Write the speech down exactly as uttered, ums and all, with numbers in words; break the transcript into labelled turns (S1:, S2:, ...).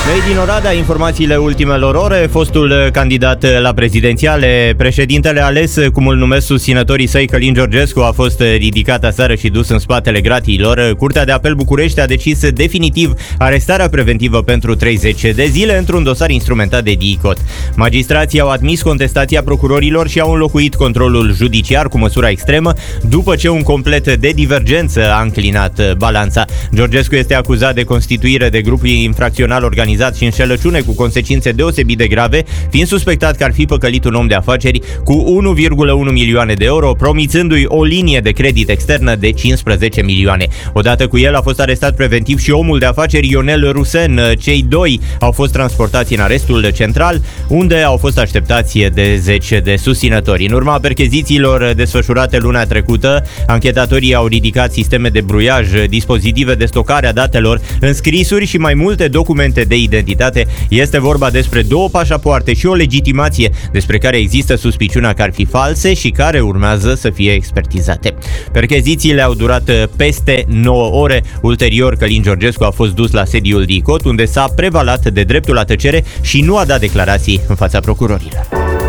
S1: Din Oradea, informațiile ultimelor ore. Fostul candidat la prezidențiale, președintele ales, cum îl numesc susținătorii săi, Călin Georgescu, a fost ridicat aseară și dus în spatele gratiilor. Curtea de apel București a decis definitiv arestarea preventivă pentru treizeci de zile într-un dosar instrumentat de DICOT. Magistrații au admis contestația procurorilor și au înlocuit controlul judiciar cu măsura extremă, după ce un complet de divergență a înclinat balanța. Georgescu este acuzat de constituire de grup infracțional organizat și înșelăciune cu consecințe deosebit de grave, fiind suspectat că ar fi păcălit un om de afaceri cu unu virgulă unu milioane de euro, promițându-i o linie de credit externă de cincisprezece milioane. Odată cu el a fost arestat preventiv și omul de afaceri Ionel Rusen. Cei doi au fost transportați în arestul central, unde au fost așteptați de zece de susținători. În urma perchezițiilor desfășurate luna trecută, anchetatorii au ridicat sisteme de bruiaj, dispozitive de stocare a datelor, înscrisuri și mai multe documente de identitate. Este vorba despre două pașapoarte și o legitimație despre care există suspiciunea că ar fi false și care urmează să fie expertizate. Perchezițiile au durat peste nouă ore. Ulterior, Călin Georgescu a fost dus la sediul DICOT, unde s-a prevalat de dreptul la tăcere și nu a dat declarații în fața procurorilor.